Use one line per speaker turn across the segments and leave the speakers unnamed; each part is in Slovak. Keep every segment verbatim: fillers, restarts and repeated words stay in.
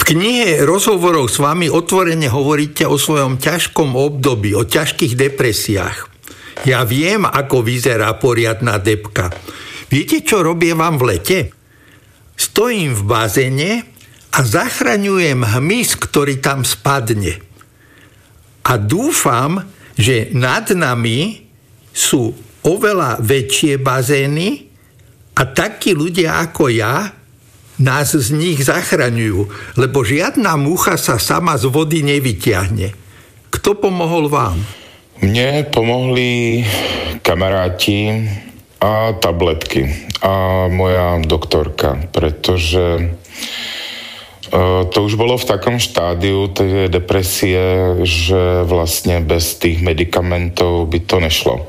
V knihe rozhovorov s vami otvorene hovoríte o svojom ťažkom období, o ťažkých depresiách. Ja viem, ako vyzerá poriadna depka. Viete, čo robievam v lete? Stojím v bazéne a zachraňujem hmyz, ktorý tam spadne. A dúfam, že nad nami sú oveľa väčšie bazény a takí ľudia ako ja nás z nich zachraňujú, lebo žiadna mucha sa sama z vody nevyťahne. Kto pomohol vám?
Mne pomohli kamaráti a tabletky a moja doktorka, pretože to už bolo v takom štádiu tej depresie, že vlastne bez tých medikamentov by to nešlo.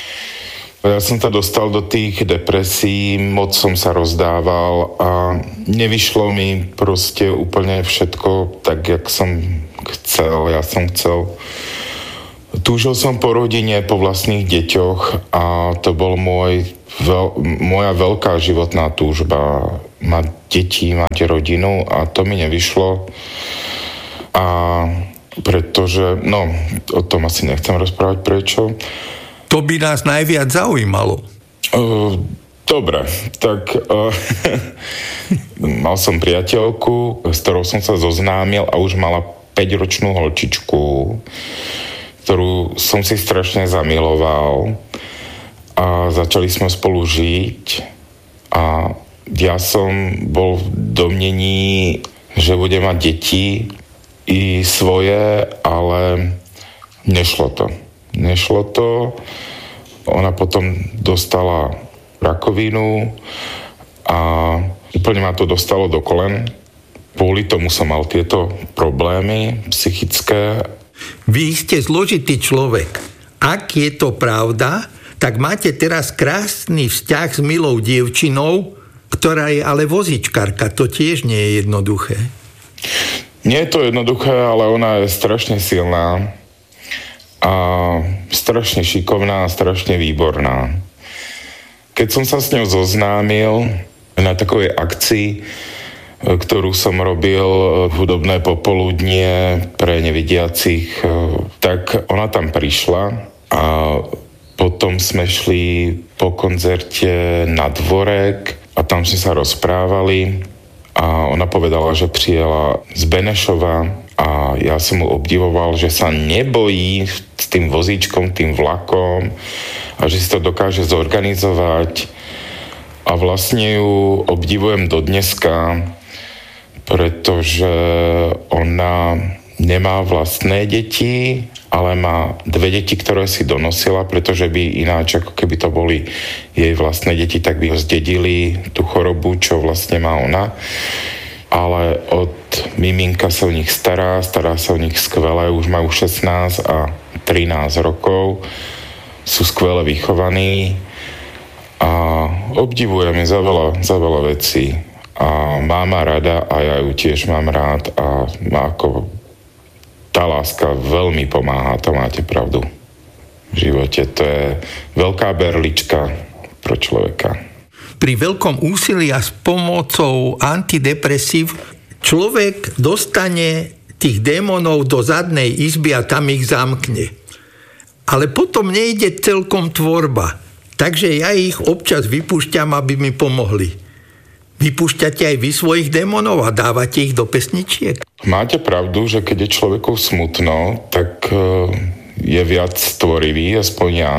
Ja som sa dostal do tých depresí, moc som sa rozdával a nevyšlo mi proste úplne všetko tak, jak som chcel. Ja som chcel. Túžil som po rodine, po vlastných deťoch a to bol môj, veľ, moja veľká životná túžba. Mať deti, mať rodinu a to mi nevyšlo. A pretože, no, o tom asi nechcem rozprávať prečo.
To by nás najviac zaujímalo.
Uh, dobre, tak uh, mal som priateľku, s ktorou som sa zoznámil a už mala päťročnú holčičku, ktorú som si strašne zamiloval a začali sme spolu žiť a ja som bol v domnení, že budem mať deti i svoje, ale nešlo to. Nešlo to. Ona potom dostala rakovinu a úplne ma to dostalo do kolen. Kvôli tomu som mal tieto problémy psychické.
Vy ste zložitý človek. Ak je to pravda, tak máte teraz krásny vzťah s milou dievčinou, ktorá je ale vozičkárka. To tiež nie je jednoduché.
Nie je to jednoduché, ale ona je strašne silná a strašne šikovná a strašne výborná. Keď som sa s ňou zoznámil na takovej akcii, ktorú som robil hudobné popoludnie pre nevidiacich, tak ona tam prišla a potom sme šli po koncerte na dvorek a tam sme sa rozprávali a ona povedala, že přijela z Benešova a ja som mu obdivoval, že sa nebojí s tým vozíčkom, tým vlakom a že si to dokáže zorganizovať a vlastne ju obdivujem do dneska, pretože ona nemá vlastné deti, ale má dve deti, ktoré si donosila, pretože by ináč, ako keby to boli jej vlastné deti, tak by ho zdedili tú chorobu, čo vlastne má ona. Ale od miminka sa o nich stará, stará sa o nich skvele, už majú šestnásť a trinásť rokov, sú skvele vychovaní a obdivujem je za veľa, za veľa vecí. A má ma rada a ja ju tiež mám rád a má ako tá láska veľmi pomáha, to máte pravdu. V živote to je veľká berlička pro človeka.
Pri veľkom úsilí a s pomocou antidepresív človek dostane tých démonov do zadnej izby a tam ich zamkne. Ale potom nejde celkom tvorba. Takže ja ich občas vypúšťam, aby mi pomohli. Vypúšťate aj vy svojich démonov a dávate ich do pesničiek?
Máte pravdu, že keď je človeku smutno, tak je viac tvorivý, aspoň ja.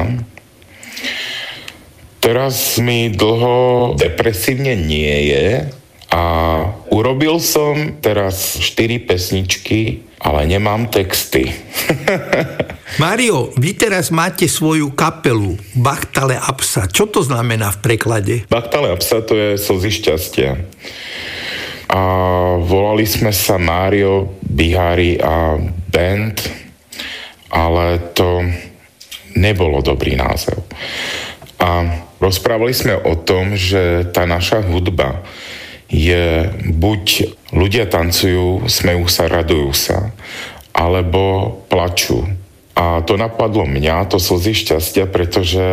Teraz mi dlho depresívne nie je a urobil som teraz štyri pesničky, ale nemám texty.
Mário, vy teraz máte svoju kapelu Bachtale a psa. Čo to znamená v preklade?
Bachtale a psa to je slzy šťastia. A volali sme sa Mário, Bihári a band, ale to nebolo dobrý názov. A rozprávali sme o tom, že tá naša hudba je buď ľudia tancujú, smejú sa, radujú sa, alebo plačú. A to napadlo mňa, to slzy šťastia, pretože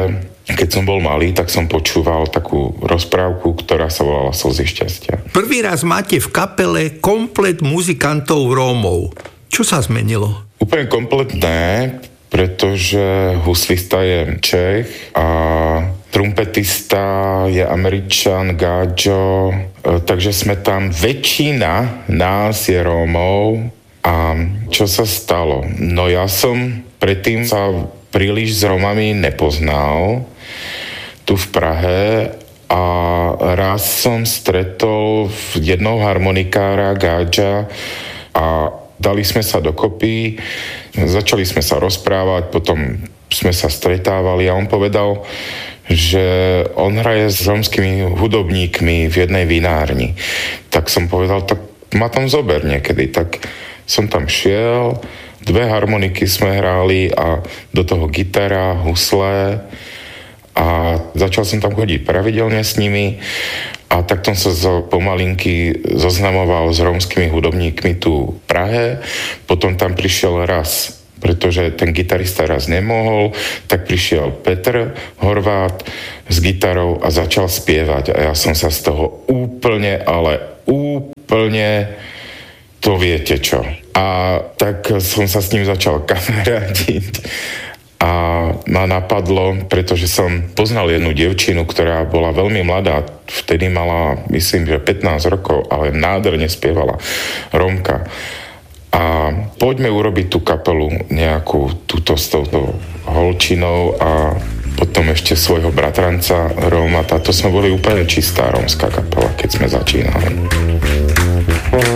keď som bol malý, tak som počúval takú rozprávku, ktorá sa volala Slzy šťastia.
Prvý raz máte v kapele komplet muzikantov Rómov. Čo sa zmenilo?
Úplne kompletné, pretože huslista je Čech a trumpetista je Američan Gáďo, takže sme tam, väčšina nás je Rómov. A čo sa stalo? No ja som predtým sa príliš s Rómami nepoznal tu v Prahe a raz som stretol jednou harmonikára Gáďa a dali sme sa dokopy, začali sme sa rozprávať, potom sme sa stretávali a on povedal, že on hraje s rómskymi hudobníkmi v jednej vinárni. Tak som povedal, tak ma tam zober niekedy. Tak som tam šiel, dve harmoniky sme hrali a do toho gitara, husle a začal som tam chodiť pravidelne s nimi a takto som sa pomalinky zoznamoval s rómskymi hudobníkmi tu v Prahe. Potom tam prišiel raz, pretože ten gitarista raz nemohol, tak prišiel Petr Horvát s gitarou a začal spievať a ja som sa z toho úplne, ale úplne, to viete čo. A tak som sa s ním začal kamarátiť a ma napadlo, pretože som poznal jednu dievčinu, ktorá bola veľmi mladá, vtedy mala, myslím, že pätnásť rokov, ale nádherne spievala, Rómka. A poďme urobiť tú kapelu nejakú túto s touto holčinou a potom ešte svojho bratranca Róma. Táto sme boli úplne čistá rómska kapela, keď sme začínali.